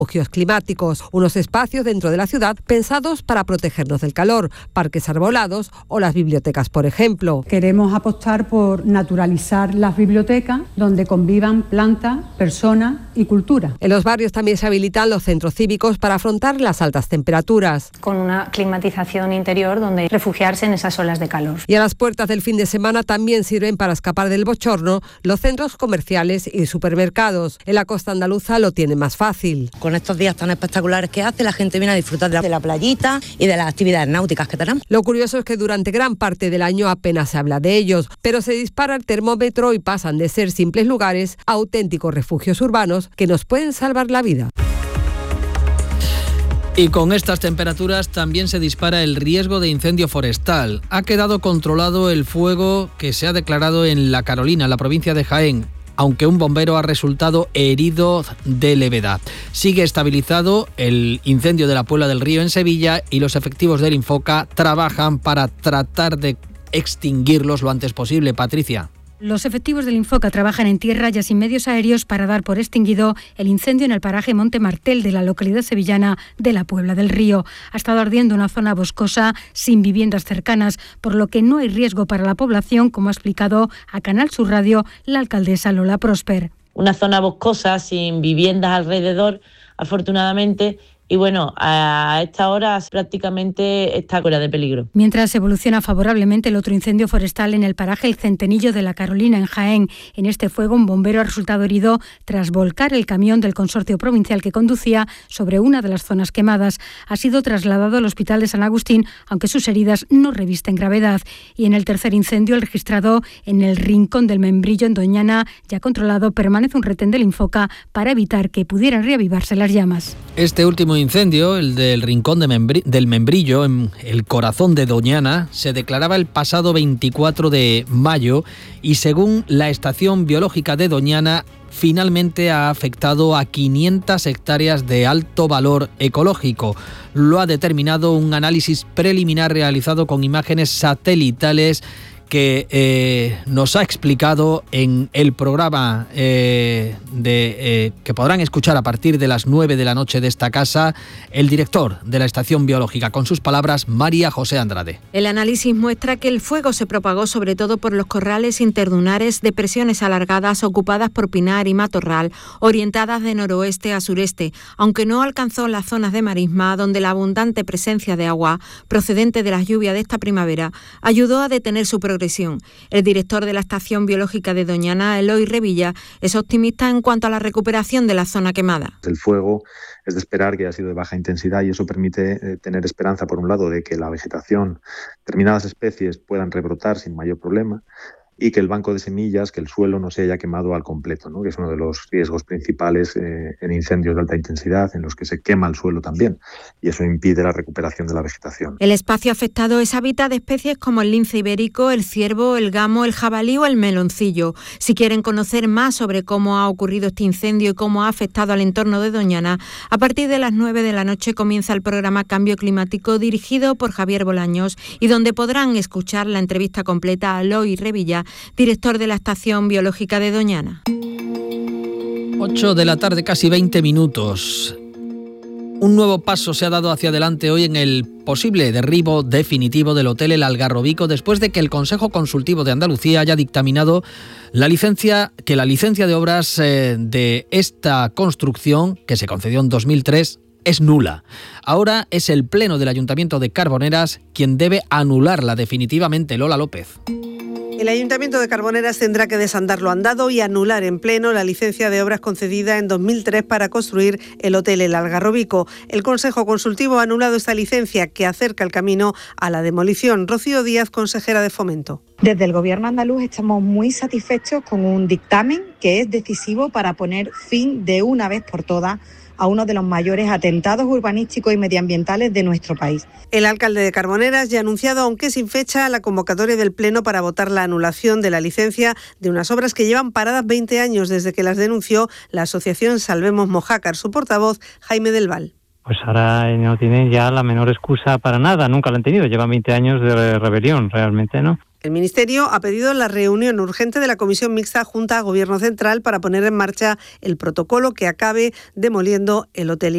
refugios climáticos, unos espacios dentro de la ciudad pensados para protegernos del calor, parques arbolados o las bibliotecas, por ejemplo. Queremos apostar por naturalizar las bibliotecas donde convivan plantas, personas y cultura. En los barrios también se habilitan los centros cívicos para afrontar las altas temperaturas. Con una climatización interior donde refugiarse en esas olas de calor. Y a las puertas del fin de semana también sirven para escapar del bochorno los centros comerciales y supermercados. En la costa andaluza lo tienen más fácil. Con estos días tan espectaculares que hace, la gente viene a disfrutar de la playita y de las actividades náuticas que tenemos. Lo curioso es que durante gran parte del año apenas se habla de ellos, pero se dispara el termómetro y pasan de ser simples lugares a auténticos refugios urbanos que nos pueden salvar la vida. Y con estas temperaturas también se dispara el riesgo de incendio forestal. Ha quedado controlado el fuego que se ha declarado en La Carolina, en la provincia de Jaén, aunque un bombero ha resultado herido de levedad. Sigue estabilizado el incendio de la Puebla del Río en Sevilla y los efectivos del Infoca trabajan para tratar de extinguirlos lo antes posible. Patricia. Los efectivos del Infoca trabajan en tierra y sin medios aéreos para dar por extinguido el incendio en el paraje Monte Martel de la localidad sevillana de la Puebla del Río. Ha estado ardiendo una zona boscosa sin viviendas cercanas, por lo que no hay riesgo para la población, como ha explicado a Canal Sur Radio la alcaldesa Lola Prosper. Una zona boscosa sin viviendas alrededor, afortunadamente. Y bueno, a esta hora prácticamente está fuera de peligro. Mientras evoluciona favorablemente el otro incendio forestal en el paraje El Centenillo de La Carolina, en Jaén. En este fuego, un bombero ha resultado herido tras volcar el camión del consorcio provincial que conducía sobre una de las zonas quemadas. Ha sido trasladado al hospital de San Agustín, aunque sus heridas no revisten gravedad. Y en el tercer incendio, el registrado en el Rincón del Membrillo, en Doñana, ya controlado, permanece un retén del Infoca para evitar que pudieran reavivarse las llamas. Este último incendio, el del Rincón del Membrillo, en el corazón de Doñana, se declaraba el pasado 24 de mayo y según la Estación Biológica de Doñana, finalmente ha afectado a 500 hectáreas de alto valor ecológico. Lo ha determinado un análisis preliminar realizado con imágenes satelitales que nos ha explicado en el programa que podrán escuchar a partir de las 9 de la noche de esta casa, el director de la Estación Biológica. Con sus palabras, María José Andrade. El análisis muestra que el fuego se propagó sobre todo por los corrales interdunares de presiones alargadas ocupadas por pinar y matorral, orientadas de noroeste a sureste, aunque no alcanzó las zonas de marisma, donde la abundante presencia de agua procedente de las lluvias de esta primavera ayudó a detener su progresión. El director de la Estación Biológica de Doñana, Eloy Revilla, es optimista en cuanto a la recuperación de la zona quemada. El fuego es de esperar que haya sido de baja intensidad y eso permite tener esperanza, por un lado, de que la vegetación, determinadas especies puedan rebrotar sin mayor problema y que el banco de semillas, que el suelo no se haya quemado al completo, ¿no? Que es uno de los riesgos principales en incendios de alta intensidad, en los que se quema el suelo también, y eso impide la recuperación de la vegetación. El espacio afectado es hábitat de especies como el lince ibérico, el ciervo, el gamo, el jabalí o el meloncillo. Si quieren conocer más sobre cómo ha ocurrido este incendio y cómo ha afectado al entorno de Doñana, a partir de las 9 de la noche comienza el programa Cambio Climático, dirigido por Javier Bolaños, y donde podrán escuchar la entrevista completa a Eloy Revilla, director de la Estación Biológica de Doñana. 8 de la tarde, casi 20 minutos. Un nuevo paso se ha dado hacia adelante hoy en el posible derribo definitivo del Hotel El Algarrobico, después de que el Consejo Consultivo de Andalucía haya dictaminado la licencia de obras de esta construcción, que se concedió en 2003, es nula. Ahora es el Pleno del Ayuntamiento de Carboneras quien debe anularla definitivamente. Lola López. El Ayuntamiento de Carboneras tendrá que desandar lo andado y anular en pleno la licencia de obras concedida en 2003 para construir el Hotel El Algarrobico. El Consejo Consultivo ha anulado esta licencia que acerca el camino a la demolición. Rocío Díaz, consejera de Fomento. Desde el Gobierno andaluz estamos muy satisfechos con un dictamen que es decisivo para poner fin de una vez por todas a uno de los mayores atentados urbanísticos y medioambientales de nuestro país. El alcalde de Carboneras ya ha anunciado, aunque sin fecha, la convocatoria del Pleno para votar la anulación de la licencia de unas obras que llevan paradas 20 años desde que las denunció la asociación Salvemos Mojácar. Su portavoz, Jaime del Val. Pues ahora no tienen ya la menor excusa para nada, nunca la han tenido, llevan 20 años de rebelión, realmente, ¿no? El Ministerio ha pedido la reunión urgente de la Comisión Mixta Junta Gobierno Central para poner en marcha el protocolo que acabe demoliendo el hotel.